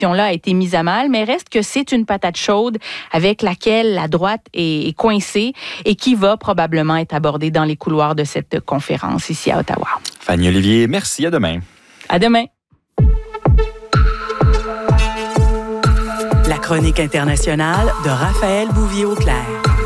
là a été mise à mal, mais reste que c'est une patate chaude avec laquelle la droite est coincée et qui va probablement être abordée dans les couloirs de cette conférence ici à Ottawa. Fanny Olivier, merci. À demain. À demain. La chronique internationale de Raphaël Bouvier-Auclair.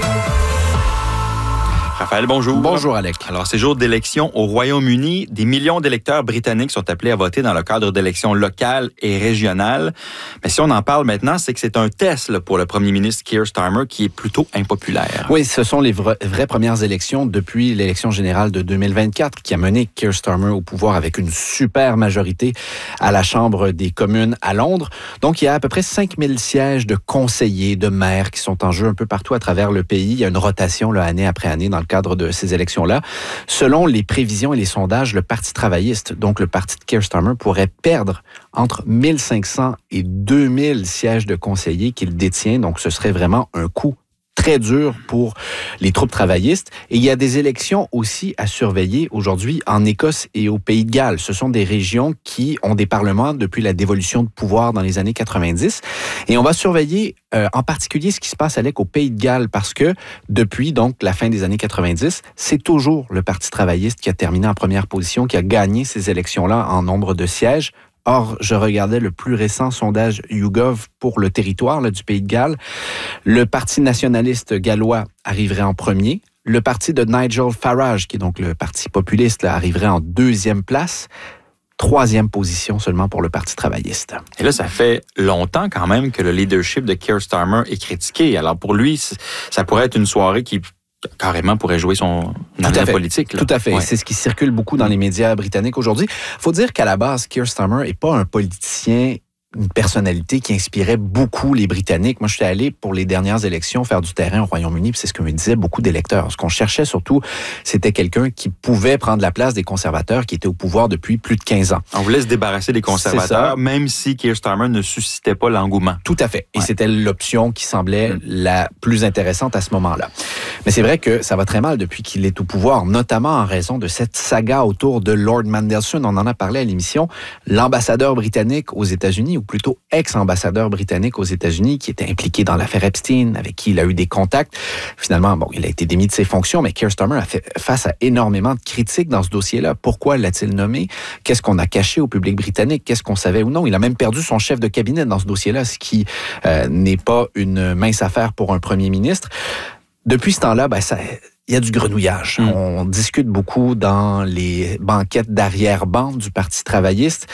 Raphaël, bonjour. Bonjour, Alec. Alors, c'est jour d'élection au Royaume-Uni. Des millions d'électeurs britanniques sont appelés à voter dans le cadre d'élections locales et régionales. Mais si on en parle maintenant, c'est que c'est un test là, pour le premier ministre Keir Starmer qui est plutôt impopulaire. Oui, ce sont les vraies premières élections depuis l'élection générale de 2024 qui a mené Keir Starmer au pouvoir avec une super majorité à la Chambre des communes à Londres. Donc, il y a à peu près 5000 sièges de conseillers, de maires qui sont en jeu un peu partout à travers le pays. Il y a une rotation là, année après année dans le cadre de ces élections-là. Selon les prévisions et les sondages, le Parti travailliste, donc le parti de Keir Starmer, pourrait perdre entre 1500 et 2000 sièges de conseillers qu'il détient. Donc, ce serait vraiment un coup très dur pour les troupes travaillistes. Et il y a des élections aussi à surveiller aujourd'hui en Écosse et au Pays de Galles. Ce sont des régions qui ont des parlements depuis la dévolution de pouvoir dans les années 90. Et on va surveiller en particulier ce qui se passe au Pays de Galles parce que depuis donc la fin des années 90, c'est toujours le Parti travailliste qui a terminé en première position, qui a gagné ces élections-là en nombre de sièges. Or, je regardais le plus récent sondage YouGov pour le territoire là, du Pays de Galles. Le Parti nationaliste gallois arriverait en premier. Le parti de Nigel Farage, qui est donc le parti populiste, là, arriverait en deuxième place. Troisième position seulement pour le Parti travailliste. Et là, ça fait longtemps quand même que le leadership de Keir Starmer est critiqué. Alors pour lui, ça pourrait être une soirée qui carrément pourrait jouer son avenir politique. Là. Tout à fait. Ouais. C'est ce qui circule beaucoup dans les médias britanniques aujourd'hui. Il faut dire qu'à la base, Keir Starmer n'est pas un politicien, une personnalité qui inspirait beaucoup les Britanniques. Moi, je suis allé pour les dernières élections faire du terrain au Royaume-Uni, puis c'est ce que me disaient beaucoup d'électeurs. Ce qu'on cherchait surtout, c'était quelqu'un qui pouvait prendre la place des conservateurs qui étaient au pouvoir depuis plus de 15 ans. On voulait se débarrasser des conservateurs, même si Keir Starmer ne suscitait pas l'engouement. Tout à fait. Et c'était l'option qui semblait la plus intéressante à ce moment-là. Mais c'est vrai que ça va très mal depuis qu'il est au pouvoir, notamment en raison de cette saga autour de Lord Mandelson. On en a parlé à l'émission. L'ambassadeur britannique aux États-Unis, ou plutôt ex-ambassadeur britannique aux États-Unis, qui était impliqué dans l'affaire Epstein, avec qui il a eu des contacts. Finalement, il a été démis de ses fonctions, mais Keir Starmer a fait face à énormément de critiques dans ce dossier-là. Pourquoi l'a-t-il nommé? Qu'est-ce qu'on a caché au public britannique? Qu'est-ce qu'on savait ou non? Il a même perdu son chef de cabinet dans ce dossier-là, ce qui n'est pas une mince affaire pour un premier ministre. Depuis ce temps-là, il y a du grenouillage. On discute beaucoup dans les banquettes d'arrière-ban du Parti travailliste.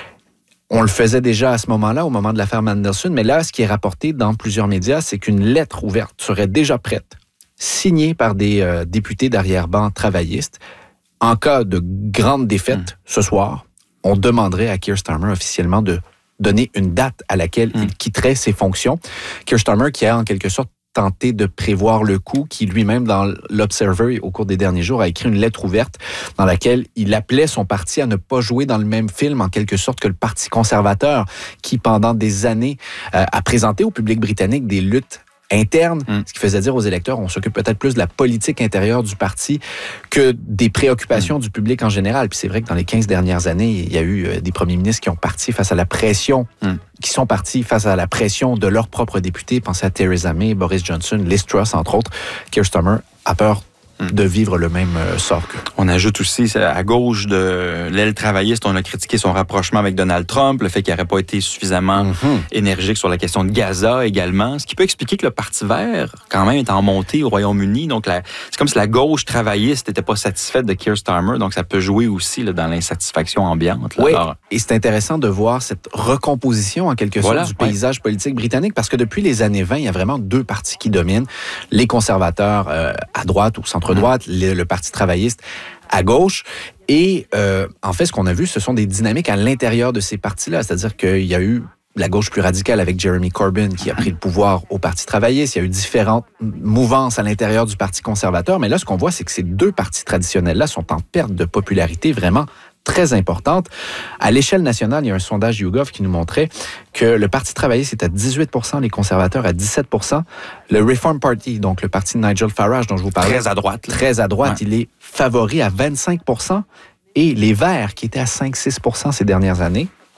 On le faisait déjà à ce moment-là, au moment de l'affaire Mandelson, mais là, ce qui est rapporté dans plusieurs médias, c'est qu'une lettre ouverte serait déjà prête, signée par des députés d'arrière-ban travaillistes. En cas de grande défaite ce soir, on demanderait à Keir Starmer officiellement de donner une date à laquelle il quitterait ses fonctions. Keir Starmer qui a en quelque sorte tenté de prévoir le coup, qui lui-même, dans l'Observer, au cours des derniers jours, a écrit une lettre ouverte dans laquelle il appelait son parti à ne pas jouer dans le même film, en quelque sorte, que le Parti conservateur, qui, pendant des années, a présenté au public britannique des luttes interne, ce qui faisait dire aux électeurs, on s'occupe peut-être plus de la politique intérieure du parti que des préoccupations du public en général. Puis c'est vrai que dans les 15 dernières années, il y a eu des premiers ministres qui ont parti face à la pression, qui sont partis face à la pression de leurs propres députés. Pensez à Theresa May, Boris Johnson, Liz Truss, entre autres. Keir Starmer a peur de vivre le même sort qu'eux. On ajoute aussi, à gauche de l'aile travailliste, on a critiqué son rapprochement avec Donald Trump, le fait qu'il n'aurait pas été suffisamment énergique sur la question de Gaza également, ce qui peut expliquer que le Parti vert, quand même, est en montée au Royaume-Uni. Donc, c'est comme si la gauche travailliste n'était pas satisfaite de Keir Starmer, donc ça peut jouer aussi là, dans l'insatisfaction ambiante. Là. Oui, alors, et c'est intéressant de voir cette recomposition, en quelque sorte, du paysage politique britannique, parce que depuis les années 20, il y a vraiment deux partis qui dominent. Les conservateurs à droite ou centre-droite, le Parti travailliste à gauche. Et en fait, ce qu'on a vu, ce sont des dynamiques à l'intérieur de ces partis-là. C'est-à-dire qu'il y a eu la gauche plus radicale avec Jeremy Corbyn qui a pris le pouvoir au Parti travailliste. Il y a eu différentes mouvances à l'intérieur du Parti conservateur. Mais là, ce qu'on voit, c'est que ces deux partis traditionnels-là sont en perte de popularité vraiment très importante. À l'échelle nationale, il y a un sondage YouGov qui nous montrait que le Parti travailliste est à 18%, les conservateurs à 17%. Le Reform Party, donc le parti de Nigel Farage dont je vous parlais, très à droite. Très à droite, il est favori à 25%. Et les Verts, qui étaient à 5-6% ces dernières années,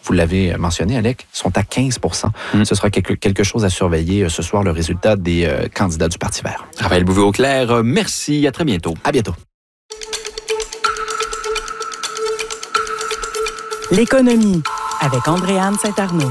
vous l'avez mentionné, Alec, sont à 15 %. Ce sera quelque chose à surveiller ce soir, le résultat des candidats du Parti vert. Raphaël Bouvier-Auclair, merci. À très bientôt. À bientôt. L'économie avec Andréanne Saint-Arnaud.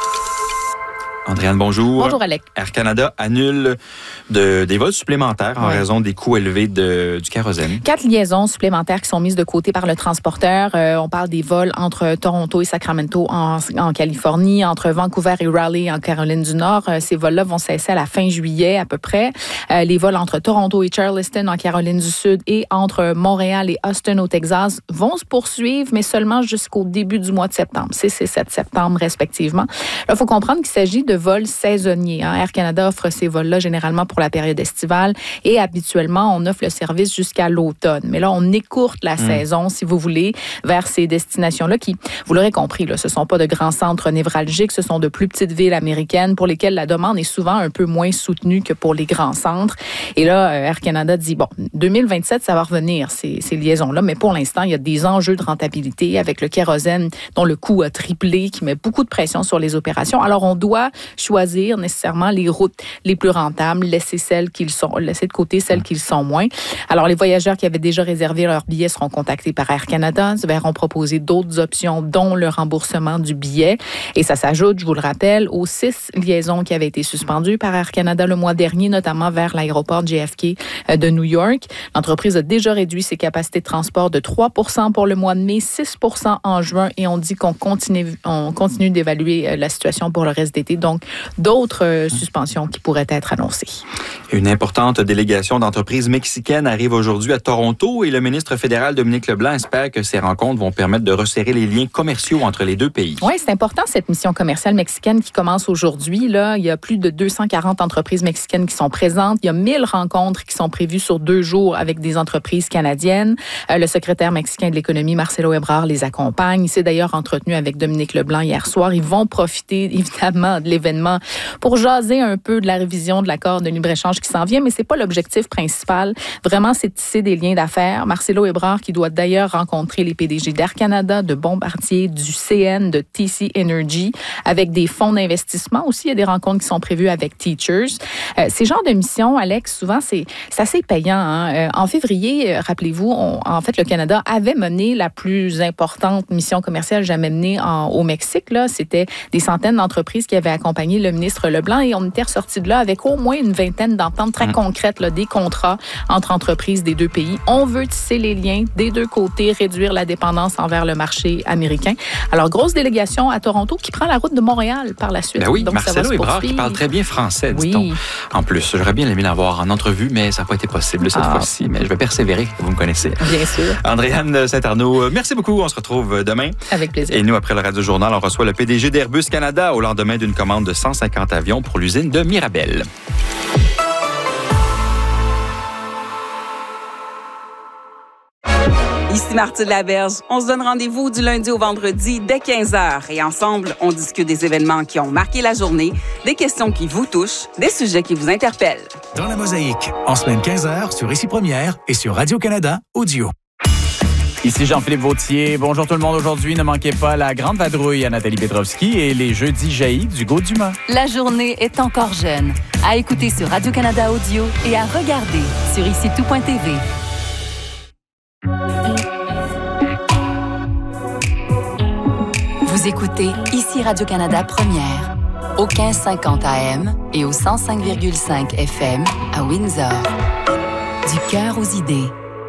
Andréanne, bonjour. Bonjour, Alec. Air Canada annule des vols supplémentaires en raison des coûts élevés du kérosène. 4 liaisons supplémentaires qui sont mises de côté par le transporteur. On parle des vols entre Toronto et Sacramento en Californie, entre Vancouver et Raleigh en Caroline du Nord. Ces vols-là vont cesser à la fin juillet à peu près. Les vols entre Toronto et Charleston en Caroline du Sud et entre Montréal et Austin au Texas vont se poursuivre, mais seulement jusqu'au début du mois de septembre, 6 et 7 septembre respectivement. Là, il faut comprendre qu'il s'agit de vols saisonniers. Air Canada offre ces vols-là généralement pour la période estivale et habituellement, on offre le service jusqu'à l'automne. Mais là, on écourte la saison, si vous voulez, vers ces destinations-là qui, vous l'aurez compris, ce ne sont pas de grands centres névralgiques, ce sont de plus petites villes américaines pour lesquelles la demande est souvent un peu moins soutenue que pour les grands centres. Et là, Air Canada dit, 2027, ça va revenir, ces liaisons-là, mais pour l'instant, il y a des enjeux de rentabilité avec le kérosène dont le coût a triplé, qui met beaucoup de pression sur les opérations. Alors, on doit choisir nécessairement les routes les plus rentables, laisser de côté celles qui le sont moins. Alors, les voyageurs qui avaient déjà réservé leurs billets seront contactés par Air Canada, se verront proposer d'autres options, dont le remboursement du billet. Et ça s'ajoute, je vous le rappelle, aux 6 liaisons qui avaient été suspendues par Air Canada le mois dernier, notamment vers l'aéroport JFK de New York. L'entreprise a déjà réduit ses capacités de transport de 3 % pour le mois de mai, 6 % en juin, et on dit qu'on continue d'évaluer la situation pour le reste d'été. Donc, d'autres suspensions qui pourraient être annoncées. Une importante délégation d'entreprises mexicaines arrive aujourd'hui à Toronto et le ministre fédéral Dominique Leblanc espère que ces rencontres vont permettre de resserrer les liens commerciaux entre les deux pays. Oui, c'est important cette mission commerciale mexicaine qui commence aujourd'hui. Là, il y a plus de 240 entreprises mexicaines qui sont présentes. Il y a 1000 rencontres qui sont prévues sur 2 jours avec des entreprises canadiennes. Le secrétaire mexicain de l'économie, Marcelo Ebrard, les accompagne. Il s'est d'ailleurs entretenu avec Dominique Leblanc hier soir. Ils vont profiter évidemment de l'événement pour jaser un peu de la révision de l'accord de libre-échange qui s'en vient, mais c'est pas l'objectif principal. Vraiment, c'est de tisser des liens d'affaires. Marcelo Ebrard, qui doit d'ailleurs rencontrer les PDG d'Air Canada, de Bombardier, du CN, de TC Energy, avec des fonds d'investissement aussi. Il y a des rencontres qui sont prévues avec Teachers. Ces genres de missions, Alex, souvent, c'est assez payant. En février, rappelez-vous, en fait, le Canada avait mené la plus importante mission commerciale jamais menée au Mexique. Là. C'était des centaines d'entreprises qui avaient accompagné le ministre Leblanc et on était ressorti de là avec au moins une vingtaine d'ententes très concrètes, des contrats entre entreprises des deux pays. On veut tisser les liens des deux côtés, réduire la dépendance envers le marché américain. Alors, grosse délégation à Toronto qui prend la route de Montréal par la suite. Ben oui, donc, Marcelo Ebrard qui parle très bien français, dit-on. En plus, j'aurais bien aimé l'avoir en entrevue, mais ça n'a pas été possible cette fois-ci. Mais je vais persévérer, vous me connaissez. Bien sûr. Andréanne Saint-Arnaud, merci beaucoup. On se retrouve demain. Avec plaisir. Et nous, après le Radio Journal, on reçoit le PDG d'Airbus Canada au lendemain d'une commande de 150 avions pour l'usine de Mirabel. Ici Marthe Laberge. On se donne rendez-vous du lundi au vendredi dès 15h. Et ensemble, on discute des événements qui ont marqué la journée, des questions qui vous touchent, des sujets qui vous interpellent. Dans la mosaïque, en semaine 15h sur Ici Première et sur Radio-Canada Audio. Ici Jean-Philippe Vautier. Bonjour tout le monde. Aujourd'hui, ne manquez pas la grande vadrouille à Nathalie Petrovski et les jeudis jaillis du Gaud-Dumas. La journée est encore jeune. À écouter sur Radio-Canada Audio et à regarder sur IciTout.tv. Vous écoutez Ici Radio-Canada Première, au 1550 AM et au 105,5 FM à Windsor. Du cœur aux idées.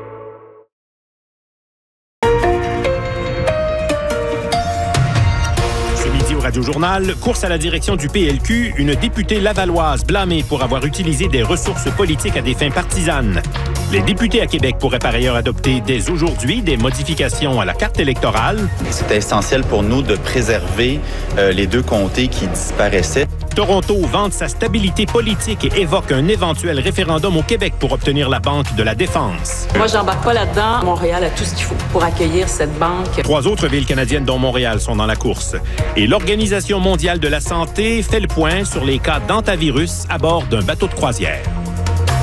Radio-Journal, course à la direction du PLQ, une députée lavalloise blâmée pour avoir utilisé des ressources politiques à des fins partisanes. Les députés à Québec pourraient par ailleurs adopter dès aujourd'hui des modifications à la carte électorale. C'était essentiel pour nous de préserver les deux comtés qui disparaissaient. Toronto vante sa stabilité politique et évoque un éventuel référendum au Québec pour obtenir la Banque de la Défense. Moi, j'embarque pas là-dedans. Montréal a tout ce qu'il faut pour accueillir cette banque. 3 autres villes canadiennes, dont Montréal, sont dans la course. Et l'Organisation mondiale de la santé fait le point sur les cas d'hantavirus à bord d'un bateau de croisière.